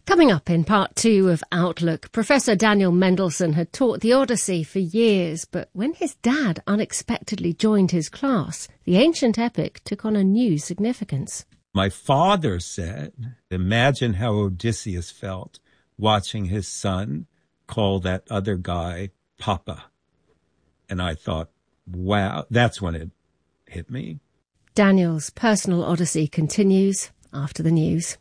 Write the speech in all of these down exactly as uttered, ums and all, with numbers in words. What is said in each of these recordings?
Coming up in part two of Outlook, Professor Daniel Mendelsohn had taught the Odyssey for years, but when his dad unexpectedly joined his class, the ancient epic took on a new significance. My father said, imagine how Odysseus felt watching his son call that other guy Papa. And I thought, wow, that's when it hit me. Daniel's personal Odyssey continues after the news.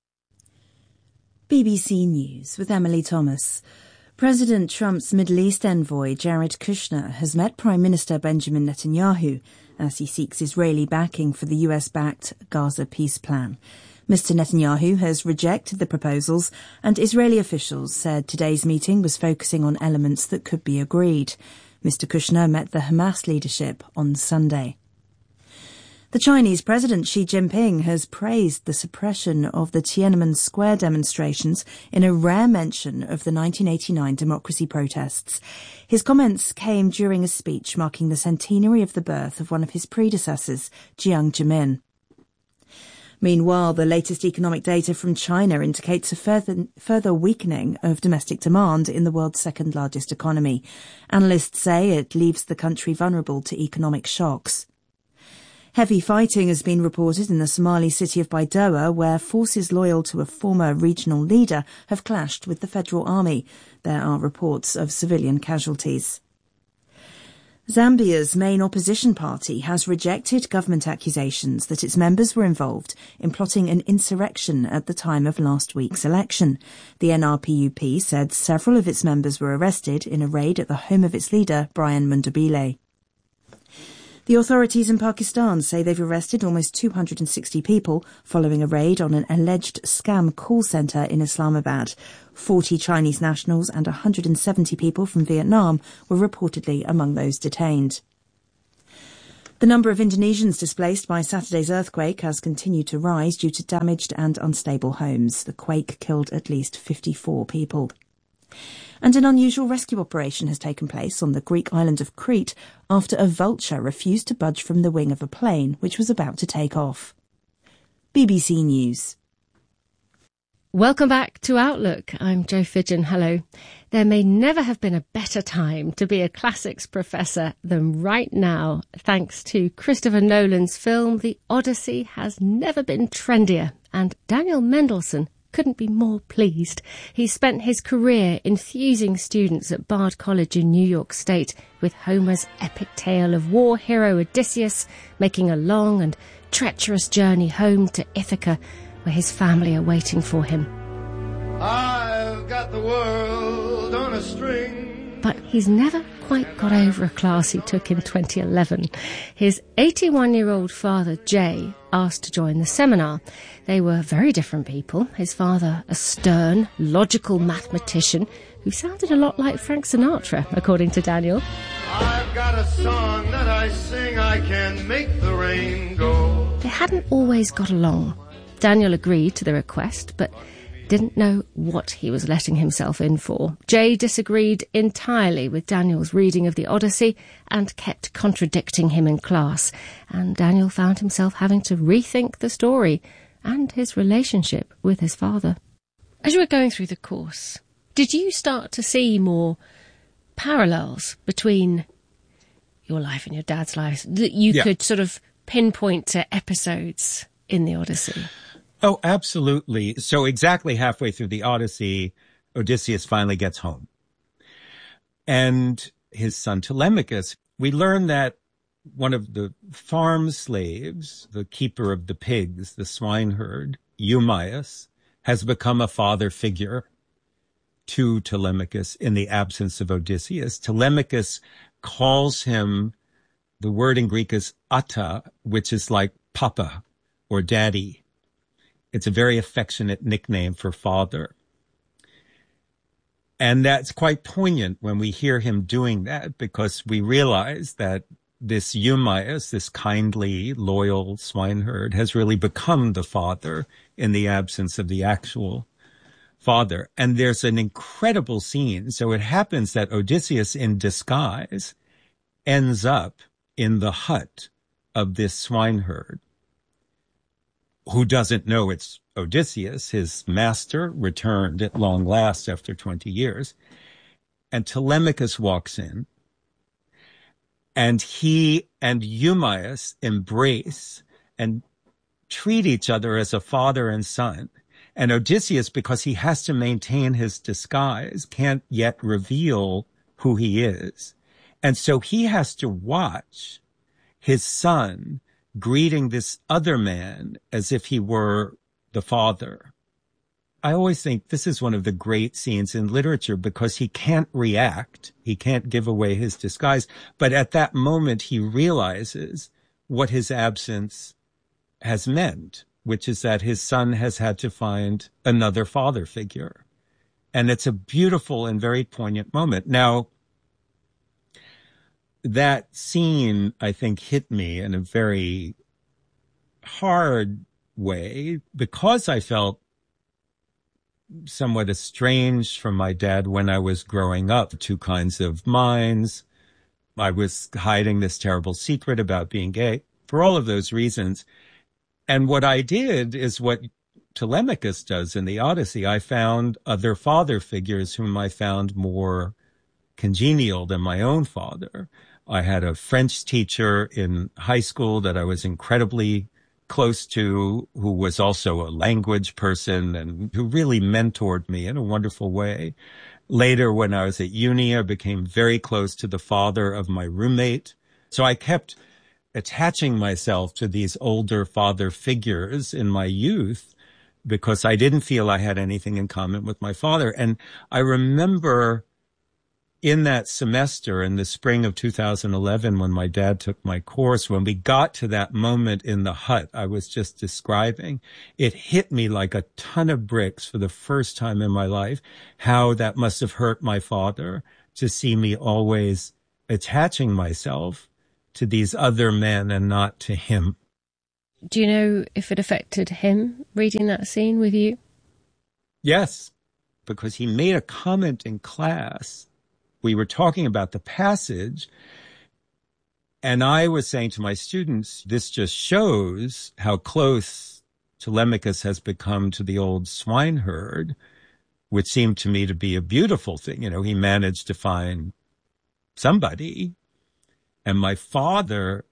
B B C News with Emily Thomas. President Trump's Middle East envoy Jared Kushner has met Prime Minister Benjamin Netanyahu as he seeks Israeli backing for the U S-backed Gaza peace plan. Mister Netanyahu has rejected the proposals, and Israeli officials said today's meeting was focusing on elements that could be agreed. Mister Kushner met the Hamas leadership on Sunday. The Chinese President Xi Jinping has praised the suppression of the Tiananmen Square demonstrations in a rare mention of the nineteen eighty-nine democracy protests. His comments came during a speech marking the centenary of the birth of one of his predecessors, Jiang Zemin. Meanwhile, the latest economic data from China indicates a further, further weakening of domestic demand in the world's second-largest economy. Analysts say it leaves the country vulnerable to economic shocks. Heavy fighting has been reported in the Somali city of Baidoa, where forces loyal to a former regional leader have clashed with the federal army. There are reports of civilian casualties. Zambia's main opposition party has rejected government accusations that its members were involved in plotting an insurrection at the time of last week's election. The N R P U P said several of its members were arrested in a raid at the home of its leader, Brian Mundabile. The authorities in Pakistan say they've arrested almost two hundred sixty people following a raid on an alleged scam call centre in Islamabad. forty Chinese nationals and one hundred seventy people from Vietnam were reportedly among those detained. The number of Indonesians displaced by Saturday's earthquake has continued to rise due to damaged and unstable homes. The quake killed at least fifty-four people. And an unusual rescue operation has taken place on the Greek island of Crete after a vulture refused to budge from the wing of a plane which was about to take off. B B C News. Welcome back to Outlook. I'm Jo Fidgen. Hello. There may never have been a better time to be a classics professor than right now. Thanks to Christopher Nolan's film, The Odyssey has never been trendier, and Daniel Mendelsohn couldn't be more pleased. He spent his career infusing students at Bard College in New York State with Homer's epic tale of war hero Odysseus making a long and treacherous journey home to Ithaca, where his family are waiting for him. I've got the world on a string. But he's never quite got over a class he took in twenty eleven. His eighty-one-year-old father, Jay, asked to join the seminar. They were very different people. His father, a stern, logical mathematician who sounded a lot like Frank Sinatra, according to Daniel. I've got a song that I sing, I can make the rain go. They hadn't always got along. Daniel agreed to the request, but didn't know what he was letting himself in for. Jay disagreed entirely with Daniel's reading of the Odyssey and kept contradicting him in class, and Daniel found himself having to rethink the story and his relationship with his father. As you were going through the course, did you start to see more parallels between your life and your dad's life that you yeah. could sort of pinpoint to episodes in the Odyssey? Oh, absolutely. So exactly halfway through the Odyssey, Odysseus finally gets home. And his son Telemachus, we learn that one of the farm slaves, the keeper of the pigs, the swineherd, Eumaeus, has become a father figure to Telemachus in the absence of Odysseus. Telemachus calls him, the word in Greek is ata, which is like papa or daddy. It's a very affectionate nickname for father. And that's quite poignant when we hear him doing that, because we realize that this Eumaeus, this kindly, loyal swineherd, has really become the father in the absence of the actual father. And there's an incredible scene. So it happens that Odysseus, in disguise, ends up in the hut of this swineherd, who doesn't know it's Odysseus, his master, returned at long last after twenty years. And Telemachus walks in, and he and Eumaeus embrace and treat each other as a father and son. And Odysseus, because he has to maintain his disguise, can't yet reveal who he is. And so he has to watch his son greeting this other man as if he were the father. I always think this is one of the great scenes in literature because he can't react. He can't give away his disguise. But at that moment, he realizes what his absence has meant, which is that his son has had to find another father figure. And it's a beautiful and very poignant moment. Now, that scene, I think, hit me in a very hard way because I felt somewhat estranged from my dad when I was growing up. Two kinds of minds. I was hiding this terrible secret about being gay for all of those reasons. And what I did is what Telemachus does in the Odyssey. I found other father figures whom I found more congenial than my own father. I had a French teacher in high school that I was incredibly close to, who was also a language person and who really mentored me in a wonderful way. Later, when I was at uni, I became very close to the father of my roommate. So I kept attaching myself to these older father figures in my youth because I didn't feel I had anything in common with my father. And I remember in that semester, in the spring of two thousand eleven, when my dad took my course, when we got to that moment in the hut I was just describing, it hit me like a ton of bricks for the first time in my life, how that must have hurt my father to see me always attaching myself to these other men and not to him. Do you know if it affected him reading that scene with you? Yes, because he made a comment in class. We were talking about the passage, and I was saying to my students, this just shows how close Telemachus has become to the old swineherd, which seemed to me to be a beautiful thing. You know, he managed to find somebody. And my father